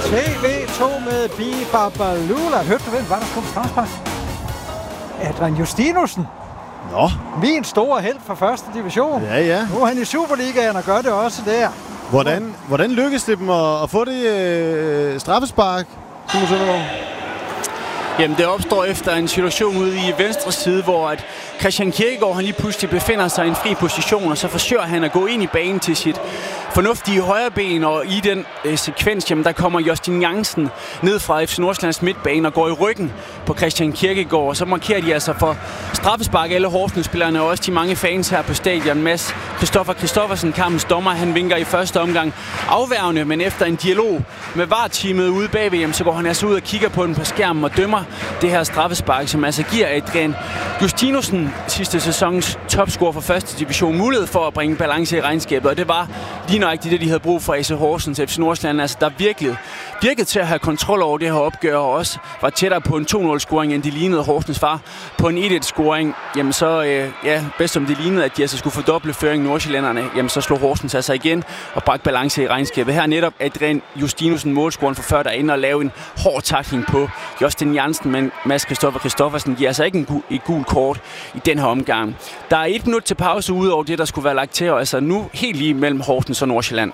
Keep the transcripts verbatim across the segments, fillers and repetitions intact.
T V to med Bibabalula. Hørte du, hvem var der på straffespark? Adrian Justinussen. Nå. Min store held fra første division. Ja, ja. Nu er han i Superligaen og gør det også der. Hvordan, hvordan lykkedes det dem at, at få det øh, straffespark, Simon Søndergaard? Jamen, det opstår efter en situation ude i venstre side, hvor at Christian Kierkegaard han lige pludselig befinder sig i en fri position, og så forsøger han at gå ind i banen til sit fornuftige højre ben, og i den øh, sekvens, jamen, der kommer Justin Jansen ned fra F C Nordsjællands midtbane og går i ryggen på Christian Kierkegaard, og så markerer de altså for straffespark alle Horsens-spillerne og også de mange fans her på stadion. Mads Christoffer Christoffersen, kampens dommer, han vinker i første omgang afværgende, men efter en dialog med V A R-teamet ude bagved, jamen, så går han altså ud og kigger på den på skærmen og dømmer det her straffespark, som altså giver Adrian Justinussen, sidste sæsons topscorer for første division, mulighed for at bringe balance i regnskabet, og det var lige nøjagtigt det, de havde brug for A C Horsens, F C Nordsjælland, altså der virkelig virkede til at have kontrol over det her opgør, og også var tættere på en to nul-scoring, end de lignede Horsens far på en et et-scoring. Jamen så, øh, ja, bedst som det lignede, at de altså skulle fordoble føringen Nordsjællanderne, jamen så slog Horsens altså igen og bragte balance i regnskabet. Her netop Adrian Justinussen, målscoren for før, der inde og lave en hård tackling på Justin Jansen, men Mads Christoffer Christoffersen giver altså ikke en gu- et gul kort i den her omgang. Der er et minut til pause ud over det, der skulle være lagt til, og altså nu helt lige mellem Horsens og Nordsjælland.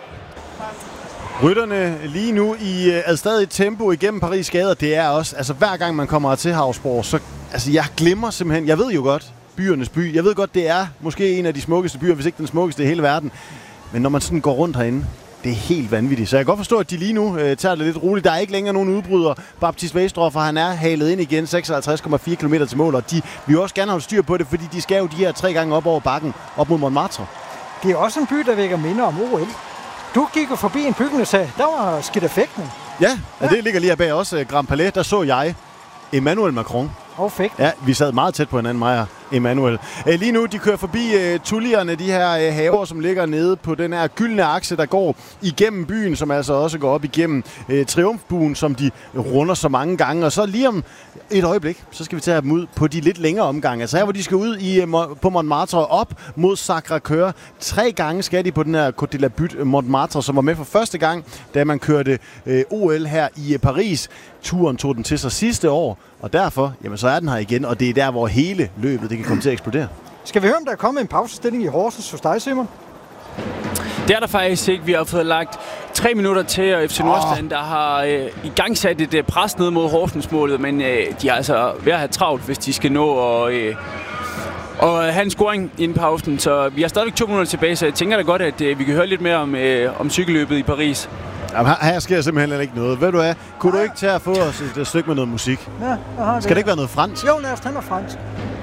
Rytterne lige nu i uh, adstadigt tempo igennem Paris gader, det er også, altså hver gang man kommer til Havsborg, så altså jeg glemmer simpelthen, jeg ved jo godt, byernes by, jeg ved godt, det er måske en af de smukkeste byer, hvis ikke den smukkeste i hele verden, men når man sådan går rundt herinde, det er helt vanvittigt. Så jeg kan godt forstå, at de lige nu uh, tager det lidt roligt. Der er ikke længere nogen udbryder. Baptist Weisdorfer, han er halet ind igen, seksoghalvtreds komma fire kilometer til mål, og de vil jo også gerne holde styr på det, fordi de skal jo de her tre gange op over bakken, op mod Montmartre. Det er også en by, der vækker minder om O L. Du gik jo forbi en bygningssag. Der var skidt effekten. Ja, ja, det ligger lige her bag også. Grand Palais, der så jeg Emmanuel Macron. Og fik. Ja, vi sad meget tæt på hinanden, mig og Emmanuel. Æ, lige nu, de kører forbi uh, Tullierne, de her uh, haver, som ligger nede på den her gyldne akse, der går igennem byen, som altså også går op igennem uh, Triumfbuen, som de runder så mange gange. Og så lige om et øjeblik, så skal vi tage dem ud på de lidt længere omgange. Altså her, hvor de skal ud i, uh, på Montmartre op mod Sacré-Cœur. Tre gange skal de på den her Côte de la Butte Montmartre, som var med for første gang, da man kørte uh, O L her i uh, Paris. Turen tog den til sig sidste år, og derfor, jamen så er den her igen, og det er der, hvor hele løbet det kan komme til at eksplodere. Skal vi høre, om der er kommet en pausestilling i Horsens hos dig, Simon? Det er der faktisk ikke. Vi har fået lagt tre minutter til, og F C Nordsjælland, der har øh, i gang sat et øh, pres ned mod Horsens-målet, men øh, de er altså ved at have travlt, hvis de skal nå og, øh, og have en scoring inden pausen. Så vi har stadig to minutter tilbage, så jeg tænker da godt, at øh, vi kan høre lidt mere om, øh, om cykelløbet i Paris. Jamen, her, her sker simpelthen ikke noget. Ved du hvad? Kunne du ikke tage at få os et, et stykke med noget musik? Ja, jeg har det. Skal det ikke være noget fransk? Jo, lad os tage noget fransk.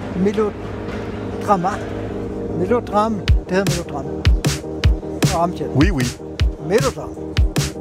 Melodrama. Melodram. Det hedder melodram. Og omtjent. Oui, oui. Melodram.